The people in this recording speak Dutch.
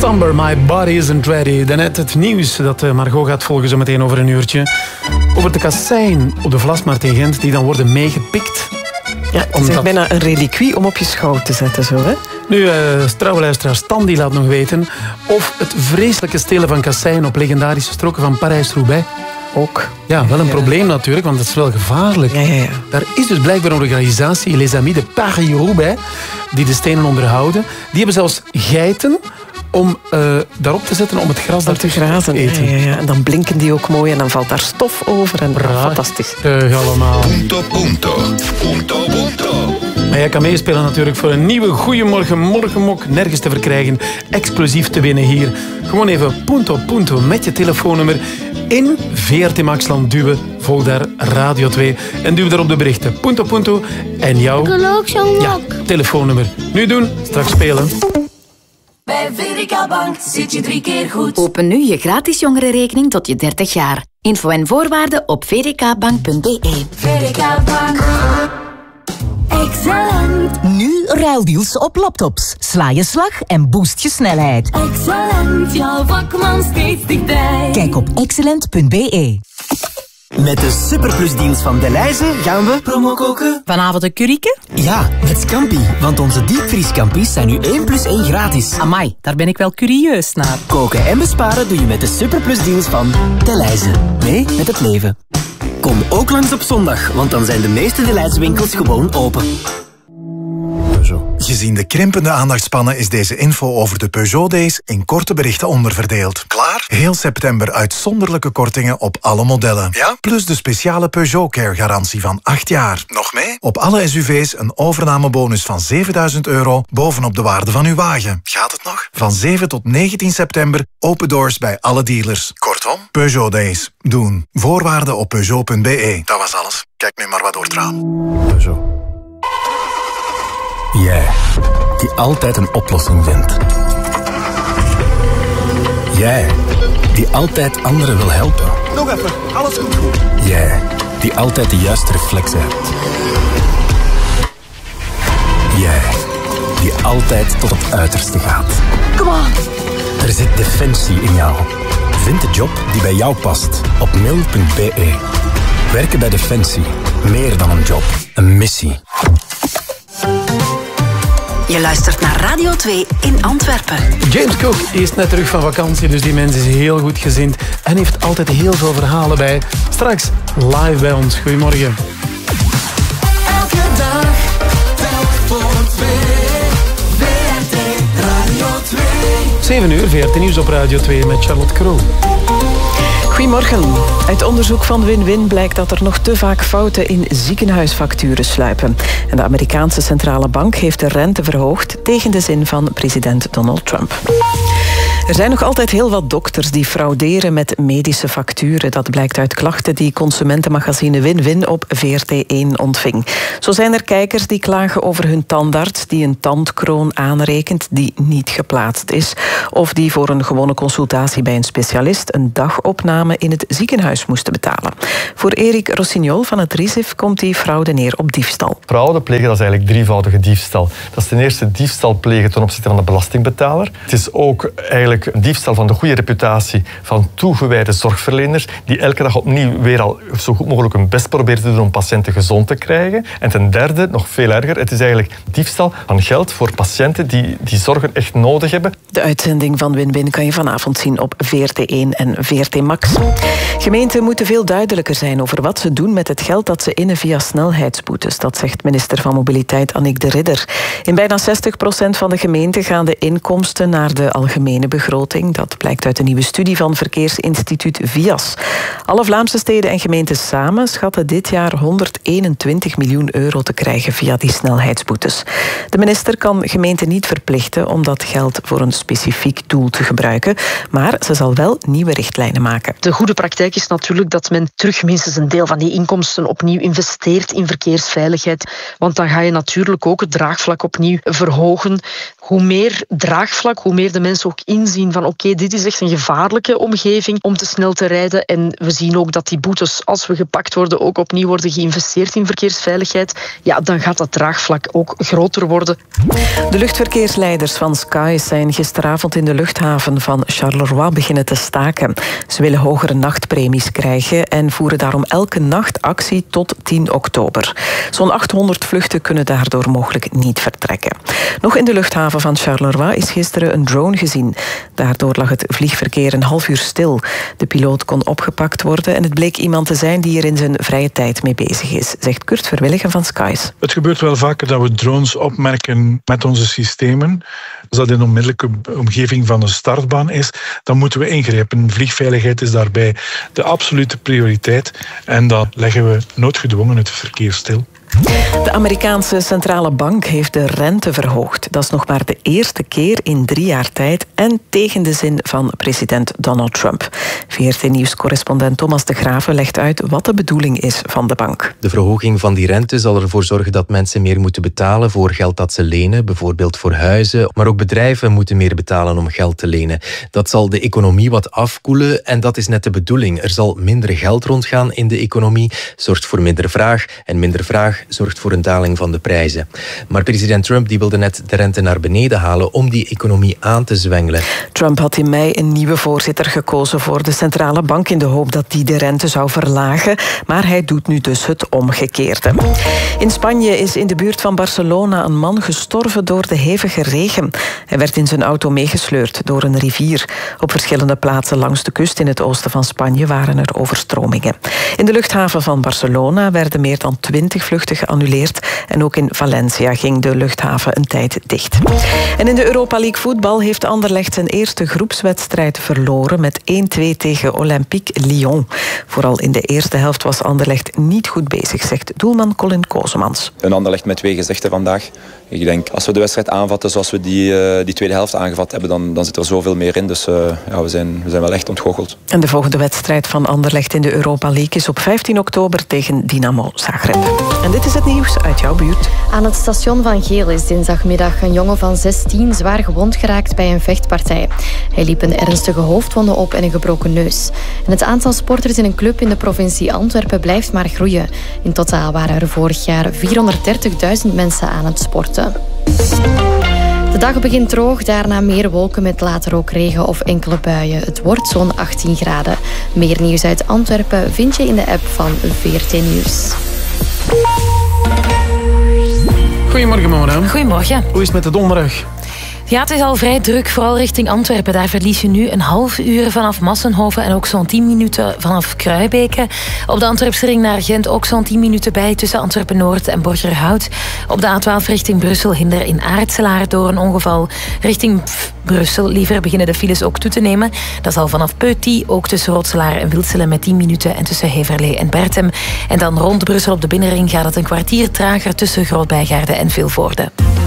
Somber, my body isn't ready. Daarnet het nieuws dat Margot gaat volgen zo meteen over een uurtje. Over de kasseien op de Vlasmarkt in Gent die dan worden meegepikt. Ja, het is bijna een reliquie om op je schouw te zetten, zo, hè? Nu, trouwe luisteraar Stan die laat nog weten of het vreselijke stelen van kasseien op legendarische stroken van Parijs-Roubaix ook. Ja, wel een probleem natuurlijk, want het is wel gevaarlijk. Ja. Daar is dus blijkbaar een organisatie, Les Amis de Paris-Roubaix, die de stenen onderhouden. Die hebben zelfs geiten om daarop te zetten om het gras daar te grazen. eten. Ja. En dan blinken die ook mooi en dan valt daar stof over. En fantastisch. Allemaal. Punto. Maar jij kan meespelen natuurlijk voor een nieuwe Goeiemorgen Morgenmok. Nergens te verkrijgen. Exclusief te winnen hier. Gewoon even punto met je telefoonnummer in VRT Maxland duwen. Volg daar Radio 2 en duw daar op de berichten. Punto. En jouw telefoonnummer. Nu doen, straks spelen. Bij VDK Bank zit je 3 keer goed. Open nu je gratis jongerenrekening tot je 30 jaar. Info en voorwaarden op vdkbank.be. VDK Bank. Excellent. Nu ruildeals op laptops. Sla je slag en boost je snelheid. Excellent, jouw vakman steeds dichtbij. Kijk op excellent.be. Met de superplusdeals van Delhaize gaan we promo koken. Vanavond een curryke? Ja, met Scampi. Want onze diepvriescampis zijn nu 1 + 1 gratis. Amai, daar ben ik wel curieus naar. Koken en besparen doe je met de superplusdeals van Delhaize. Mee met het leven. Kom ook langs op zondag, want dan zijn de meeste Delhaize winkels gewoon open. Gezien de krimpende aandachtspannen is deze info over de Peugeot Days in korte berichten onderverdeeld. Klaar? Heel september uitzonderlijke kortingen op alle modellen. Ja? Plus de speciale Peugeot Care garantie van 8 jaar. Nog mee? Op alle SUV's een overnamebonus van €7.000 bovenop de waarde van uw wagen. Gaat het nog? Van 7 tot 19 september open doors bij alle dealers. Kortom, Peugeot Days. Doen. Voorwaarden op Peugeot.be. Dat was alles. Kijk nu maar wat door het raam. Peugeot. Jij, die altijd een oplossing vindt. Jij, die altijd anderen wil helpen. Nog even, alles komt goed. Jij, die altijd de juiste reflexen hebt. Jij, die altijd tot het uiterste gaat. Come on. Er zit defensie in jou. Vind de job die bij jou past op mil.be. Werken bij Defensie. Meer dan een job. Een missie. Je luistert naar Radio 2 in Antwerpen. James Cook is net terug van vakantie, dus die mens is heel goed gezind en heeft altijd heel veel verhalen bij. Straks live bij ons. Goedemorgen. Elke dag, telk voor 2. VRT Radio 2. 7 uur, VRT Nieuws op Radio 2 met Charlotte Kroo. Goedemorgen. Uit onderzoek van Win-Win blijkt dat er nog te vaak fouten in ziekenhuisfacturen sluipen. En de Amerikaanse centrale bank heeft de rente verhoogd tegen de zin van president Donald Trump. Er zijn nog altijd heel wat dokters die frauderen met medische facturen. Dat blijkt uit klachten die consumentenmagazine Win-Win op VRT1 ontving. Zo zijn er kijkers die klagen over hun tandarts die een tandkroon aanrekent die niet geplaatst is. Of die voor een gewone consultatie bij een specialist een dagopname in het ziekenhuis moesten betalen. Voor Erik Rossignol van het RISIF komt die fraude neer op diefstal. Fraude plegen, dat is eigenlijk drievoudige diefstal. Dat is ten eerste diefstal plegen ten opzichte van de belastingbetaler. Het is ook eigenlijk een diefstal van de goede reputatie van toegewijde zorgverleners die elke dag opnieuw weer al zo goed mogelijk hun best proberen te doen om patiënten gezond te krijgen. En ten derde, nog veel erger, het is eigenlijk diefstal van geld voor patiënten die zorgen echt nodig hebben. De uitzending van Win-Win kan je vanavond zien op VRT1 en VRT Max. Gemeenten moeten veel duidelijker zijn over wat ze doen met het geld dat ze innen via snelheidsboetes. Dat zegt minister van Mobiliteit Annick de Ridder. In bijna 60% van de gemeenten gaan de inkomsten naar de algemene begroting. Dat blijkt uit een nieuwe studie van verkeersinstituut VIAS. Alle Vlaamse steden en gemeenten samen schatten dit jaar €121 miljoen te krijgen via die snelheidsboetes. De minister kan gemeenten niet verplichten om dat geld voor een specifiek doel te gebruiken, maar ze zal wel nieuwe richtlijnen maken. De goede praktijk is natuurlijk dat men terug minstens een deel van die inkomsten opnieuw investeert in verkeersveiligheid. Want dan ga je natuurlijk ook het draagvlak opnieuw verhogen hoe meer draagvlak, hoe meer de mensen ook inzien van oké, dit is echt een gevaarlijke omgeving om te snel te rijden. En we zien ook dat die boetes, als we gepakt worden, ook opnieuw worden geïnvesteerd in verkeersveiligheid. Ja, dan gaat dat draagvlak ook groter worden. De luchtverkeersleiders van Skies zijn gisteravond in de luchthaven van Charleroi beginnen te staken. Ze willen hogere nachtpremies krijgen en voeren daarom elke nacht actie tot 10 oktober. Zo'n 800 vluchten kunnen daardoor mogelijk niet vertrekken. Nog in de luchthaven van Charleroi is gisteren een drone gezien. Daardoor lag het vliegverkeer een half uur stil. De piloot kon opgepakt worden en het bleek iemand te zijn die er in zijn vrije tijd mee bezig is, zegt Kurt Verwilligen van Skies. Het gebeurt wel vaker dat we drones opmerken met onze systemen. Als dat in een onmiddellijke omgeving van een startbaan is, dan moeten we ingrijpen. Vliegveiligheid is daarbij de absolute prioriteit en dan leggen we noodgedwongen het verkeer stil. De Amerikaanse centrale bank heeft de rente verhoogd. Dat is nog maar de eerste keer in 3 jaar tijd en tegen de zin van president Donald Trump. VRT-nieuwscorrespondent Thomas de Graven legt uit wat de bedoeling is van de bank. De verhoging van die rente zal ervoor zorgen dat mensen meer moeten betalen voor geld dat ze lenen, bijvoorbeeld voor huizen. Maar ook bedrijven moeten meer betalen om geld te lenen. Dat zal de economie wat afkoelen en dat is net de bedoeling. Er zal minder geld rondgaan in de economie, zorgt voor minder vraag en minder vraag zorgt voor een daling van de prijzen. Maar president Trump die wilde net de rente naar beneden halen om die economie aan te zwengelen. Trump had in mei een nieuwe voorzitter gekozen voor de centrale bank in de hoop dat die de rente zou verlagen, maar hij doet nu dus het omgekeerde. In Spanje is in de buurt van Barcelona een man gestorven door de hevige regen. Hij werd in zijn auto meegesleurd door een rivier. Op verschillende plaatsen langs de kust in het oosten van Spanje waren er overstromingen. In de luchthaven van Barcelona werden meer dan 20 vluchten geannuleerd en ook in Valencia ging de luchthaven een tijd dicht. En in de Europa League voetbal heeft Anderlecht zijn eerste groepswedstrijd verloren met 1-2 tegen Olympique Lyon. Vooral in de eerste helft was Anderlecht niet goed bezig, zegt doelman Colin Kozemans. Een Anderlecht met 2 gezichten vandaag. Ik denk, als we de wedstrijd aanvatten zoals we die tweede helft aangevat hebben, dan zit er zoveel meer in. Dus we zijn wel echt ontgoocheld. En de volgende wedstrijd van Anderlecht in de Europa League is op 15 oktober tegen Dynamo Zagreb. En dit is het nieuws uit jouw buurt. Aan het station van Geel is dinsdagmiddag een jongen van 16 zwaar gewond geraakt bij een vechtpartij. Hij liep een ernstige hoofdwonde op en een gebroken neus. En het aantal sporters in een club in de provincie Antwerpen blijft maar groeien. In totaal waren er vorig jaar 430.000 mensen aan het sporten. De dag begint droog, daarna meer wolken met later ook regen of enkele buien. Het wordt zo'n 18 graden. Meer nieuws uit Antwerpen vind je in de app van VRT Nieuws. Goedemorgen, Mona. Goedemorgen. Hoe is het met de donderdag? Ja, het is al vrij druk, vooral richting Antwerpen. Daar verlies je nu een half uur vanaf Massenhoven en ook zo'n 10 minuten vanaf Kruibeke. Op de Antwerpse ring naar Gent ook zo'n 10 minuten bij tussen Antwerpen-Noord en Borgerhout. Op de A12 richting Brussel hinder in Aartselaar door een ongeval. Richting Brussel liever beginnen de files ook toe te nemen. Dat zal vanaf Peuty ook tussen Rotselaar en Wilselen met 10 minuten en tussen Heverlee en Bertem. En dan rond Brussel op de binnenring gaat het een kwartier trager tussen Groot-Bijgaarde en Vilvoorde.